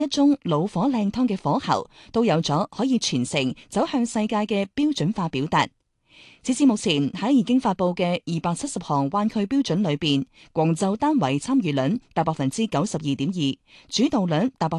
一宗老火靚湯嘅火候，都有咗可以傳承走向世界嘅標準化表達。截至目前，喺已經發佈嘅270項灣區標準裏邊，廣州單位參與率達92.2%，主導率達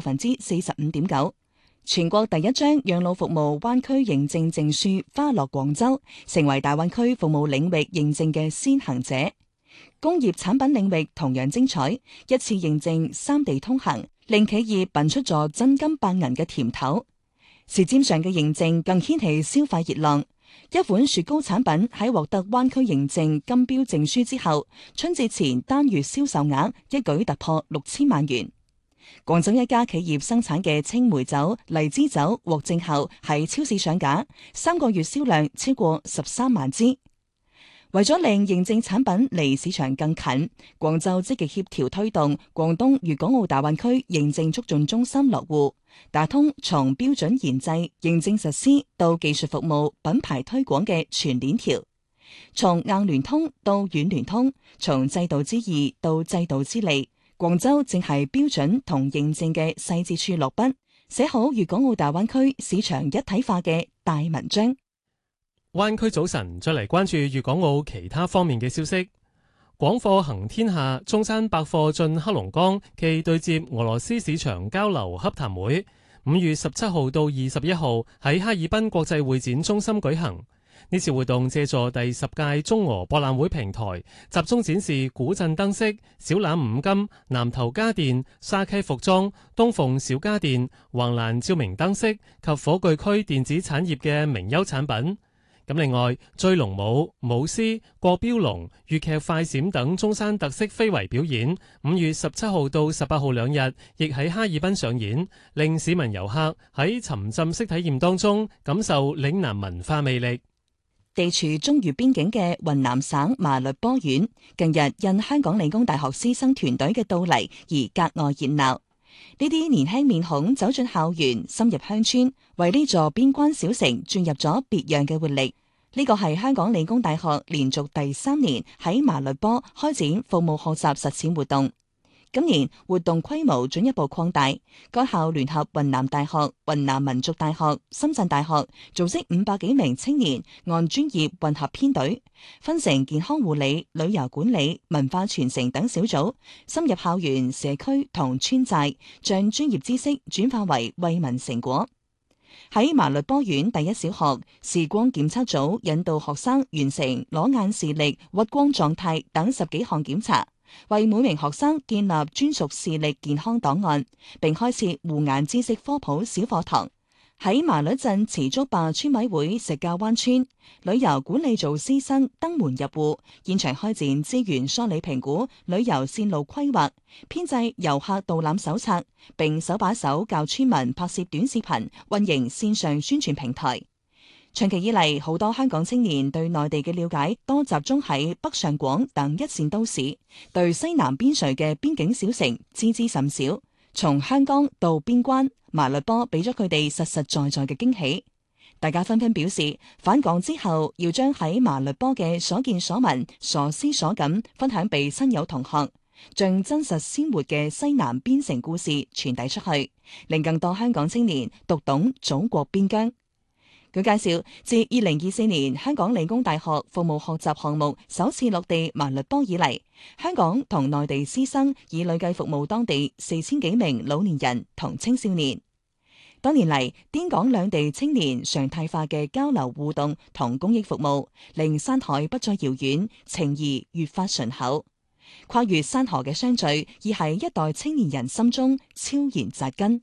45.9%。全國第一張養老服務灣區認證證書花落廣州，成為大灣區服務領域認證嘅先行者。工業產品領域同樣精彩，一次認證3地通行，令企業品出咗真金白銀嘅甜頭。舌尖上嘅認證更掀起消費熱浪。一款雪糕產品喺獲得灣區認證金標證書之後，春節前單月銷售額一舉突破6000萬元。廣州一家企業生產嘅青梅酒、荔枝酒獲證後喺超市上架，3個月銷量超過13萬支。為咗令認證產品離市場更近，廣州積極協調推動廣東粵港澳大灣區認證促進中心落戶，打通從標準研製、認證實施到技術服務、品牌推廣嘅全鏈條，從硬聯通到軟聯通，從制度之義到制度之利。廣州正係標準同認證嘅細節處落筆，寫好粵港澳大灣區市場一體化嘅大文章。 灣區早晨，再嚟關注粵港澳其他方面嘅消息。廣貨行天下中山百貨進黑龍江暨對接俄羅斯市場交流洽談會5月17號到21號喺哈爾濱國際會展中心舉行。呢次活動借助第10屆中俄博覽會平台，集中展示古鎮燈飾、小欖五金、南頭家電、沙溪服裝、東鳳小家電、橫欄照明燈飾及火炬區電子產業嘅名優產品。咁另外，醉龍舞、舞獅、國標龍、粵劇快閃等中山特色非遺表演5月17號到18號2日亦喺哈爾濱上演，令市民遊客喺沉浸式體驗當中感受嶺南文化魅力。 地處中越邊境嘅雲南省麻栗坡縣，近日因香港理工大學師生團隊嘅到嚟而格外熱鬧。呢啲年輕面孔走進校園，深入鄉村，為呢座邊關小城注入咗別樣嘅活力。呢個係香港理工大學連續第3年喺麻栗坡開展服務學習實踐活動。今年活動規模進一步擴大，該校聯合雲南大學、雲南民族大學、深圳大學，組織500幾名青年按專業混合編隊，分成健康護理、旅遊管理、文化傳承等小組，深入校園、社區同村寨，將專業知識轉化為惠民成果。喺麻栗坡縣第一小學，視光檢測組引導學生完成裸眼視力、屈光狀態等10幾項檢查，為每名學生建立專屬視力健康檔案，並開設護眼知識科普小課堂。喺麻栗鎮持竹壩村委會石滘灣村，旅遊管理組師生登門入戶，現場開展資源梳理評估、旅遊線路規劃，編製遊客導覽手冊，並手把手教村民拍攝短視頻，運營線上宣傳平台。長期以嚟，好多香港青年對內地嘅了解多集中喺北上廣等一線都市，對西南邊陲嘅邊境小城知之甚少。從香港到邊關，麻栗坡俾咗佢哋實實在在嘅驚喜。大家紛紛表示，返港之後要將喺麻栗坡嘅所見所聞、所思所感分享俾親友同學，將真實鮮活嘅西南邊城故事傳遞出去，令更多香港青年讀懂祖國邊疆。佢介紹，自2024年香港理工大學服務學習項目首次落地麻栗坡以嚟，香港同內地師生已累計服務當地4000幾名老年人同青少年。多年嚟，滇港兩地青年常態化嘅交流互動同公益服務，令山海不再遙遠，情誼越發醇厚。跨越山河嘅相聚，已喺一代青年人心中悄然扎根。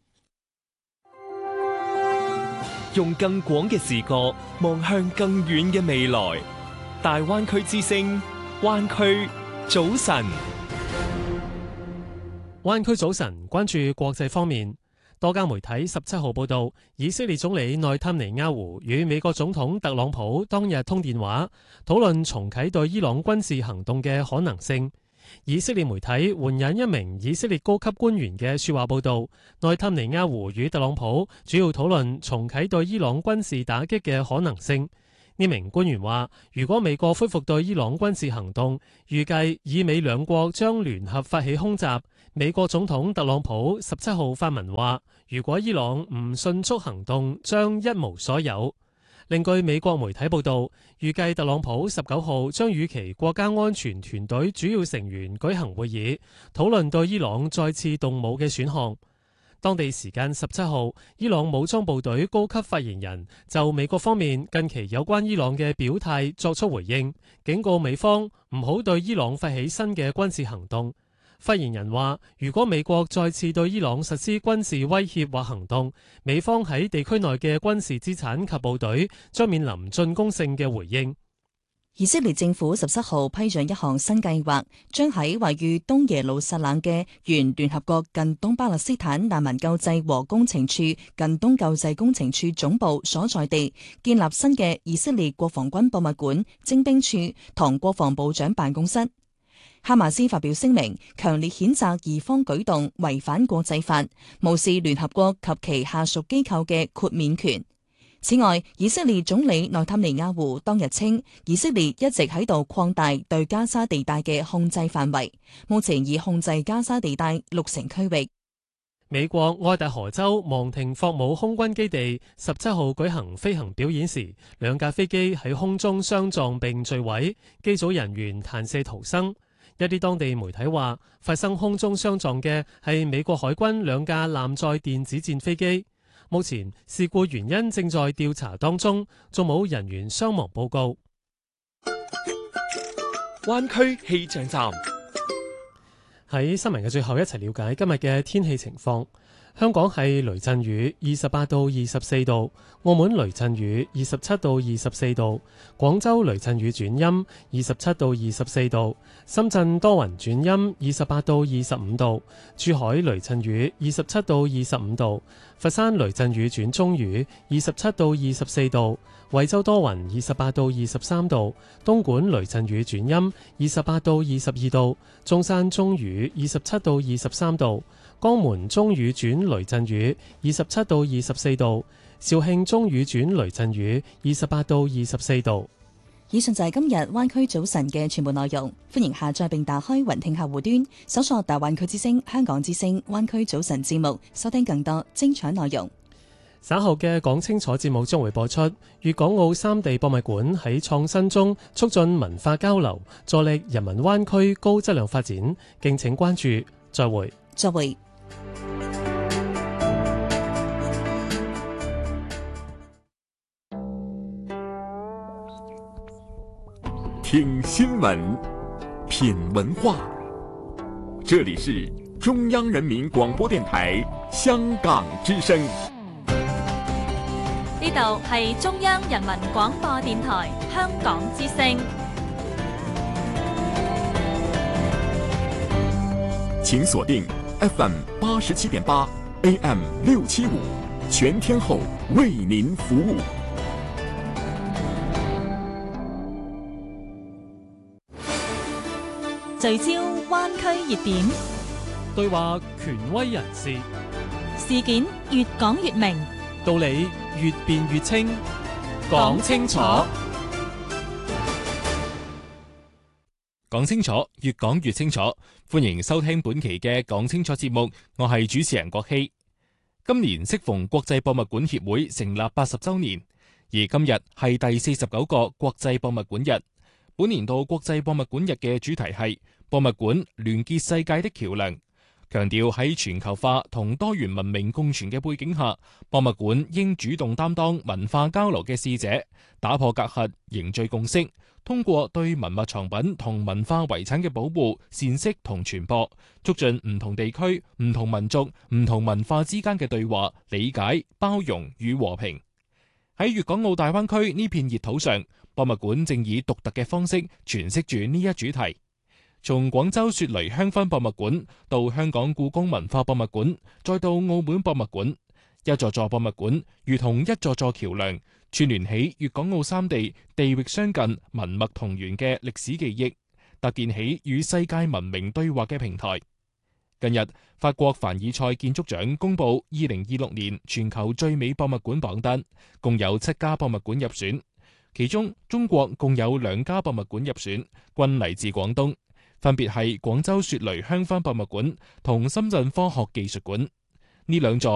用更廣嘅視角望向更遠嘅未來，大灣區之聲，灣區早晨。 灣區早晨，關注國際方面。多家媒體17號報道，以色列總理內塔尼亞胡與美國總統特朗普當日通電話，討論重啟對伊朗軍事行動嘅可能性。以色列媒體援引一名以色列高級官員嘅說話報道，內塔尼亞胡與特朗普主要討論重啟對伊朗軍事打擊嘅可能性。 呢名官員話，如果美國恢復對伊朗軍事行動，預計以美兩國將聯合發起空襲。美國總統特朗普17號發文話，如果伊朗唔迅速行動，將一無所有。另據美國媒體報道，預計特朗普19號將與其國家安全團隊主要成員舉行會議，討論對伊朗再次動武嘅選項。當地時間17號，伊朗武裝部隊高級發言人就美國方面近期有關伊朗嘅表態作出回應，警告美方唔好對伊朗發起新嘅軍事行動。發言人話，如果美國再次對伊朗實施軍事威脅或行動，美方喺地區內嘅軍事資產及部隊將面臨進攻性嘅回應。 以色列政府17號批准一項新計劃，將喺位於東耶路撒冷嘅原聯合國近東巴勒斯坦難民救濟和工程處近東救濟工程處總部所在地建立新嘅以色列國防軍博物館、徵兵處同國防部長辦公室。哈馬斯發表聲明，強烈譴責以方舉動違反國際法，無視聯合國及其下屬機構嘅豁免權。此外，以色列總理內塔尼亞胡當日稱，以色列一直喺度擴大對加沙地帶嘅控制範圍，目前已控制加沙地帶60%區域。 美國愛達荷州望廷霍姆空軍基地17號舉行飛行表演時，2架飛機喺空中相撞並墜毀，機組人員彈射逃生。一啲當地媒體話，發生空中相撞嘅係美國海軍2架艦載電子戰飛機。目前事故原因正在調查當中，仲冇人員傷亡報告。 灣區氣象站， 喺新聞嘅最後，一齊了解今日嘅天氣情況。香港係雷陣雨，28到24度；澳門雷陣雨，27到24度；廣州雷陣雨轉陰，27到24度；深圳多雲轉陰，28到25度；珠海雷陣雨，27到25度；佛山雷陣雨轉中雨，27到24度；惠州多雲，28到23度；東莞雷陣雨轉陰，28到22度；中山中雨，27到23度；江門中雨轉雷陣雨，27到24度；肇慶中雨轉雷陣雨，28到24度。 以上就係今日灣區早晨嘅全部內容。歡迎下載並打開雲聽客戶端，搜索大灣區之聲、香港之聲、灣區早晨節目，收聽更多精彩內容。 稍後嘅講清楚節目將會播出。粵港澳3地博物館喺創新中促進文化交流，助力人民灣區高質量發展。敬請關注。再會。 再會。 聽新聞，品文化。這裏是中央人民廣播電台香港之聲。 呢度係中央人民廣播電台香港之聲。 請鎖定 FM 87.8 AM 675，全天候為您服務。 聚焦灣區熱點， 對話權威人士， 事件越講越明， 道理越辯越清， 講清楚。 講清楚，越講越清楚。歡迎收聽本期嘅講清楚節目，我係主持人郭希。今年適逢國際博物館協會成立80週年，而今日係第49個國際博物館日。本年度國際博物館日嘅主題係博物館聯結世界的橋樑，強調喺全球化同多元文明共存嘅背景下，博物館應主動擔當文化交流嘅使者，打破隔閡，凝聚共識，通過對文物藏品同文化遺產嘅保護、闡釋同傳播，促進唔同地區、唔同民族、唔同文化之間嘅對話、理解、包容與和平。喺粵港澳大灣區呢片熱土上，博物館正以獨特嘅方式詮釋住呢一主題。從廣州雪梨香薰博物館到香港故宮文化博物館，再到澳門博物館，一座座博物館如同一座座橋樑，串聯起粵港澳3地地域相近、文脈同源嘅歷史記憶，搭建起與世界文明對話嘅平台。近日，法國凡爾賽建築獎公布2026年全球最美博物館榜單，共有7家博物館入選。 其中中國共有2家博物館入選，均嚟自廣東，分別係廣州雪梨香薰博物館同深圳科學技術館。呢兩座